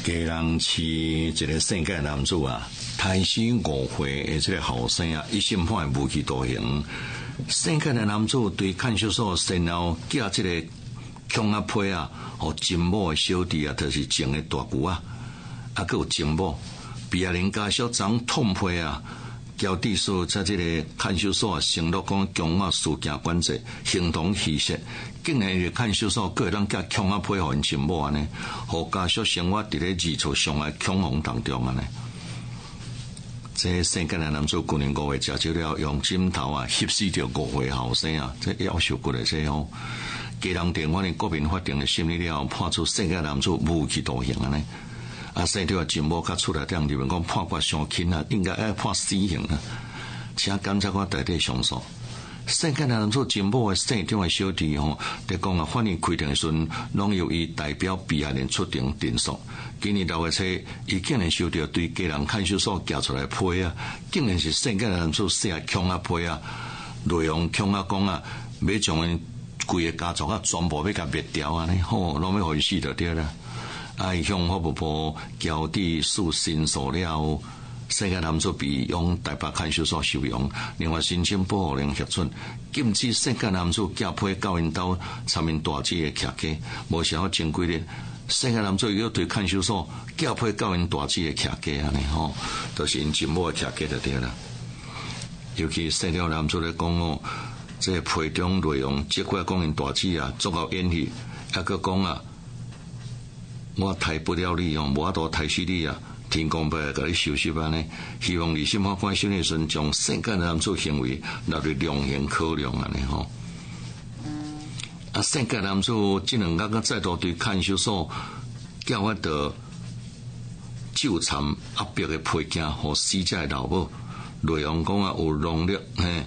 家人饲一个姓介男子啊，胎死5岁的这个后生啊，一审判无期徒刑。姓介的男子对看守所先后寄这个枪啊批啊，和金某的小弟啊，就是种的大牛啊，还有金某，比亚人家属长痛批啊。交地所在这个看守所啊，承诺讲强化事件管制，形同虚设。竟然是看守所个人甲强啊配合因情某安尼，互家属生活伫咧二处伤害恐慌当中安尼。这姓介的男子去年5月食酒了，用枕头啊挟死着5岁后生啊，这夭寿骨的这吼。家人电话呢，国民法庭的审理了，判处姓介男子无期徒刑安尼。啊，生条金某甲出来踮入面讲判决伤轻啊，应该要判死刑啊，请检察官代替上诉。姓介男子金某的姓张的小弟吼，伫讲啊，法院开庭的时阵，拢由伊代表被害人出庭陈述。今年6月初，伊竟然收到对家人看守所寄出来批啊，竟然是姓介男子写强啊批啊，内容强啊讲啊，要将因规个家族啊全部要甲灭掉安尼，吼，拢要互伊死就对啦。伊向法务部交地署申诉了，姓介男子被用台北看守所收容，另外申请保护令核准，禁止姓介男子寄批到因兜参因大姐的徛家，无想要正规咧。姓介男子又对看守所寄批到因大姐的徛家安尼吼，就是因金某的徛家就对啦。尤其姓了男子咧讲哦，这批中内容即块讲因大姐啊，作到演戏，还佫讲啊。我抬不了你哦，无法度抬死你啊！天公伯甲你收拾安尼，希望二审法官审理时将姓介男子行为纳入量刑考量安尼吼。啊，姓介男子这2日个再度对看守所叫我到纠缠压迫的配件和死者的老母，内容讲啊有农历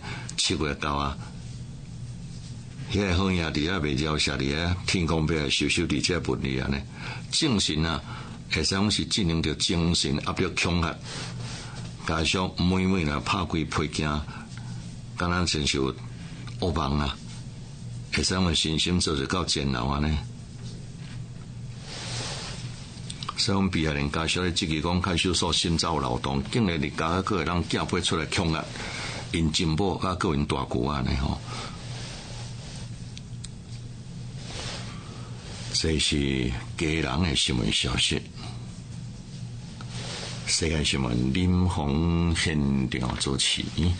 7月到啊。遐个好兄弟啊，袂交下伫啊，天公伯收拾伫这问题安尼，精神啊，会使讲是进行着精神压迫恐吓，加上每呢拍开配件，敢若亲像恶梦啊，会使讲身心做就到煎熬安尼。所以，我们被害人家属咧质疑讲，看守所心走劳动，竟然伫家个人寄批出来恐吓，因金某甲个因大舅安尼吼。这是家人的新闻消息。世界新闻林鸿现场主持。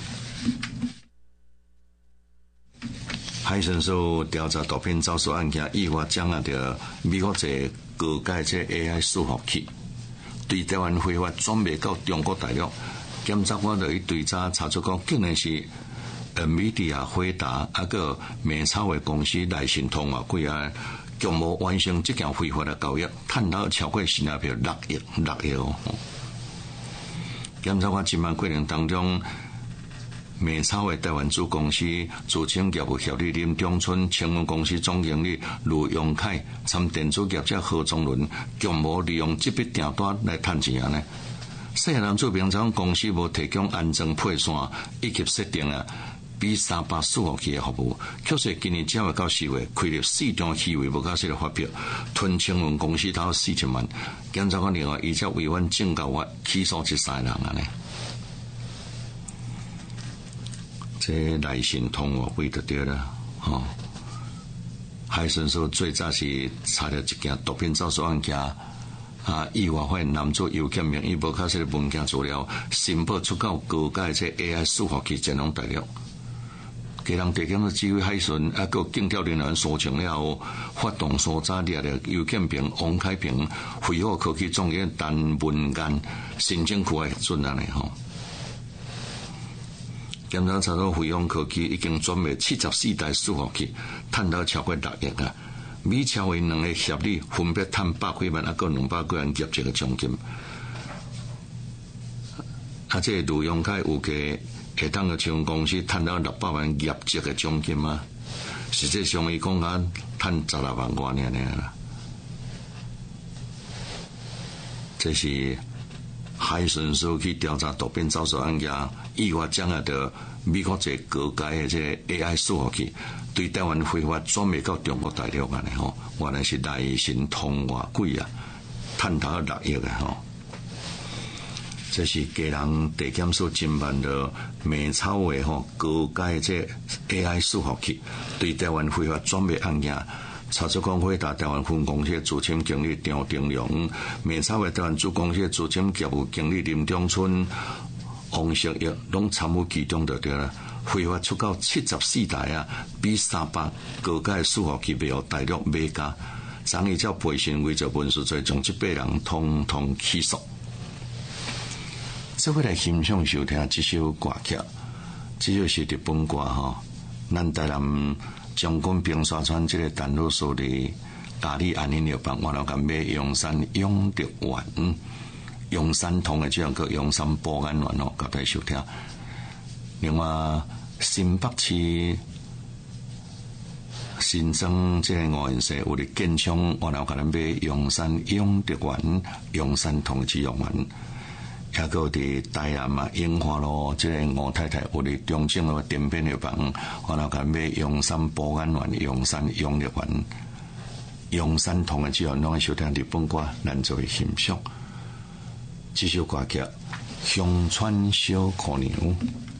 海巡署调查毒品走私案件，意外掌握到美国一个高阶这 AI 伺服器，对台湾非法转卖到中国大陆。检察官就伊对查查出讲，竟然是NVIDIA、辉达啊个美超的公司来信通话几啊。强无完成这件非法的交易，赚到超过新台币6亿哦。检察官今晚过程当中，美超的台湾子公司自称业务协理林中春、青文公司总经理卢永凯参电子业者何宗伦，强无利用这笔订单来赚钱呢。姓男子平常公司无提供安装配线以及设定啊。B38伺服器的服务，确实今年9月到10月开了4张虚伪无假释的发票，吞青文公司头40万。检察官另外依照违反证交法起诉这3人安尼。这来信通话费就对了，吼。海巡署最早是查了一件毒品走私案件。意外发现男子有签名以无假释的文件资料，申报出口高阶这 AI 伺服器前往大陆。家人提供了指挥海巡，还有警调人员搜证了后，发动搜查掠了尤建平、王开平、恢复科技总监陈文干申请区的核准安尼吼。检查查到恢复科技已经转卖74台伺服器，赚到超过6亿啊！美超为2个协理分别赚100几万，还有200几万业绩的奖金。这卢永凯有个。会当个像公司赚到600万业绩的奖金啊，实际上伊讲啊，赚16万多尔啦。这是海巡署去调查毒品走私案件，意外掌握到美国一个高阶的这 AI 伺服器，对台湾非法转卖到中国大陆安尼吼，原来是来信通话柜啊， 探讨6亿啊吼。这是家人地检署侦办的美超的吼高阶这 AI 伺服器对台湾非法转卖案件。查出讲辉达台湾分公司主审经理张定良、美超的台湾主公司主审业务经理林中春、王石玉拢参与其中就对了。非法出口74台啊，比300高阶伺服器卖予大陆买家。昨日照陪审伪造文书罪，将这8人统统起诉。这回来欣赏收听这首歌曲，这首是日本歌吼，咱台南。将军冰沙川这个丹路所的大理安宁药房，我老干买永山永德丸，永山通的这样个永山保安丸哦，各位收听。另外，新北市新增这个5元社有的建昌，我老干买永山永德丸、永山通的这样丸。还有伫台南嘛，樱花路这个吴太太有伫中正的店边药房，我老干买永山保安丸、永山永乐丸、永山通的只要拢会收听日本歌，咱做为欣赏。这首歌曲《乡村小姑娘》。